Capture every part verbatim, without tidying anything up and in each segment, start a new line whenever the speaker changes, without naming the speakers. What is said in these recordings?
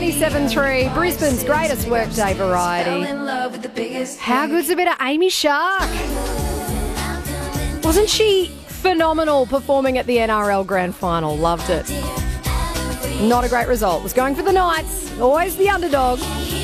ninety-seven three, Brisbane's greatest workday variety. How good's a bit of Amy Shark? Wasn't she phenomenal performing at the N R L Grand Final? Loved it. Not a great result. Was going for the Knights. Always the underdog.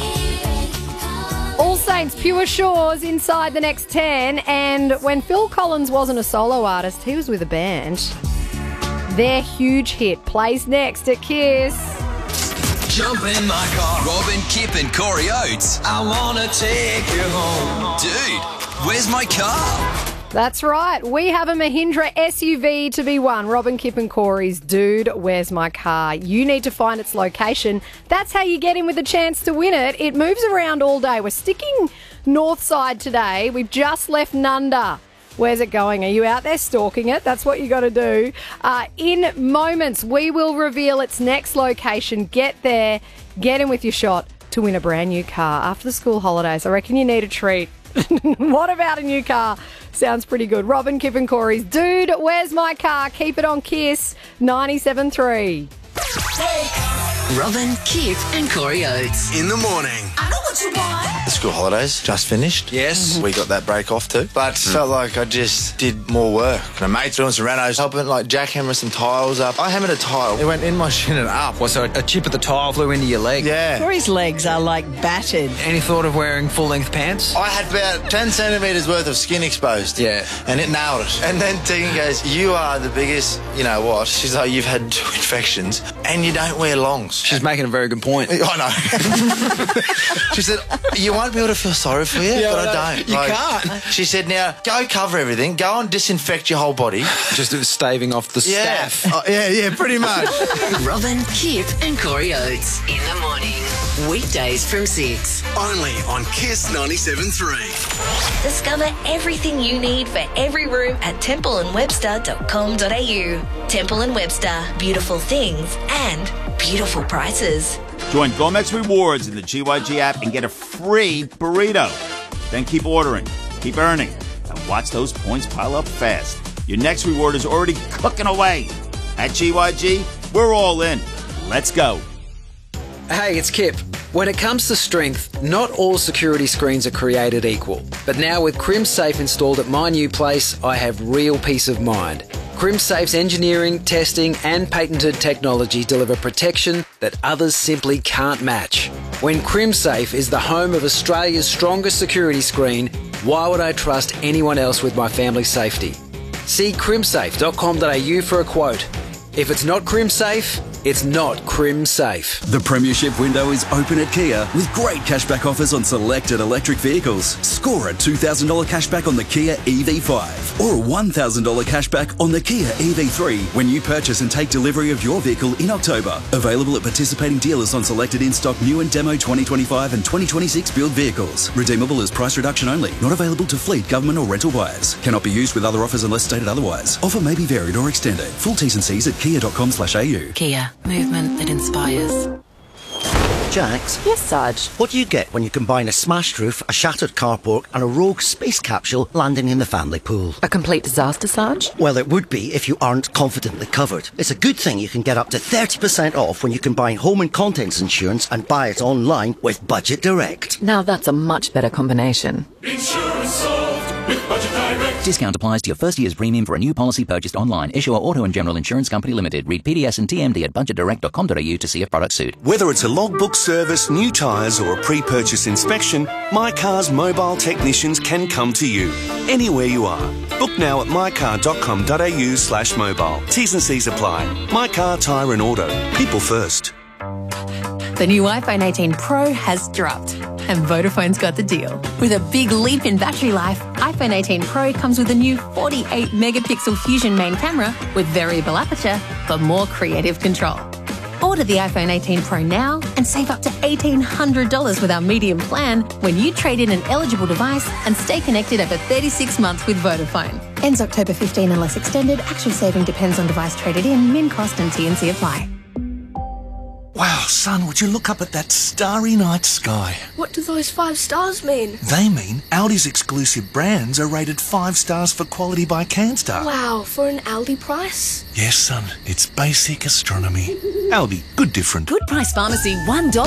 All Saints, Pure Shores inside the next ten. And when Phil Collins wasn't a solo artist, he was with a band. Their huge hit plays next at Kiss.
Jump in my car. Robin, Kip and Corey Oates. I want to take you home. Dude, where's my car?
That's right. We have a Mahindra S U V to be won. Robin, Kip and Corey's Dude, Where's My Car? You need to find its location. That's how you get in with a chance to win it. It moves around all day. We're sticking north side today. We've just left Nunda. Where's it going? Are you out there stalking it? That's what you got to do. Uh, in moments, we will reveal its next location. Get there. Get in with your shot to win a brand new car. After the school holidays, I reckon you need a treat. What about a new car? Sounds pretty good. Robin, Kip and Corey's Dude, Where's My Car? Keep it on Kiss ninety-seven three.
Robin, Kip and Corey Oates.
In the morning.
I know what you want.
The school holidays just finished.
Yes.
We got that break off too. But mm. felt like I just did more work. My mate's doing some renos, helping like jackhammer some tiles up. I hammered a tile. It went in my shin and up.
Well, so a chip of the tile flew into your leg?
Yeah.
Corey's legs are like battered.
Any thought of wearing full-length pants?
I had about ten centimetres worth of skin exposed.
Yeah.
And it nailed it. And then Tegan goes, you are the biggest, you know what? She's like, you've had two infections and you don't wear longs.
She's making a very good point.
I know. She said, you won't be able to feel sorry for you,
yeah,
but
no,
I don't.
You
like,
can't.
She said, now, go cover everything. Go and disinfect your whole body.
Just staving off the
yeah.
staph.
Oh, yeah, yeah, pretty much.
Robin, Kip and Corey Oates. In the morning. Weekdays from six.
Only on Kiss ninety-seven three.
Discover everything you need for every room at temple and webster dot com dot a u. Temple and Webster. Beautiful things and beautiful prices.
Join Gomex Rewards in the G Y G app and get a free burrito. Then keep ordering, keep earning, and watch those points pile up fast. Your next reward is already cooking away. At G Y G, we're all in. Let's go.
Hey, it's Kip. When it comes to strength, not all security screens are created equal. But now with CrimSafe installed at my new place, I have real peace of mind. CrimSafe's engineering, testing and patented technology deliver protection that others simply can't match. When CrimSafe is the home of Australia's strongest security screen, why would I trust anyone else with my family's safety? See crimsafe dot com dot a u for a quote. If it's not CrimSafe, it's not CrimSafe.
The premiership window is open at Kia with great cashback offers on selected electric vehicles. Score a two thousand dollars cashback on the Kia E V five or a one thousand dollars cashback on the Kia E V three when you purchase and take delivery of your vehicle in October. Available at participating dealers on selected in-stock new and demo twenty twenty-five and twenty twenty-six build vehicles. Redeemable as price reduction only. Not available to fleet, government or rental buyers. Cannot be used with other offers unless stated otherwise. Offer may be varied or extended. Full T's and C's at kia dot com slash a u.
Kia. Movement that inspires.
Jax?
Yes, Sarge.
What do you get when you combine a smashed roof, a shattered carport and a rogue space capsule landing in the family pool?
A complete disaster, Sarge?
Well, it would be if you aren't confidently covered. It's a good thing you can get up to thirty percent off when you combine home and contents insurance and buy it online with Budget Direct.
Now that's a much better combination.
Insurance solved with Budget Direct.
Discount applies to your first year's premium for a new policy purchased online. Issuer Auto and General Insurance Company Limited. Read P D S and T M D at budget direct dot com dot a u to see if products suit.
Whether it's a logbook service, new tyres or a pre-purchase inspection, My Car's mobile technicians can come to you anywhere you are. Book now at my car dot com dot a u slash mobile. T's and C's apply. My Car, Tyre and Auto. People first.
The new iPhone eighteen Pro has dropped, and Vodafone's got the deal. With a big leap in battery life, iPhone eighteen Pro comes with a new forty-eight megapixel Fusion main camera with variable aperture for more creative control. Order the iPhone eighteen Pro now and save up to eighteen hundred dollars with our medium plan when you trade in an eligible device and stay connected over thirty-six months with Vodafone. Ends October fifteenth unless extended. Actual saving depends on device traded in, min cost and T N C apply.
Wow, son, would you look up at that starry night sky?
What do those five stars mean?
They mean Aldi's exclusive brands are rated five stars for quality by CanStar.
Wow, for an Aldi price?
Yes, son, it's basic astronomy. Aldi, good different.
Good Price Pharmacy, one dollar.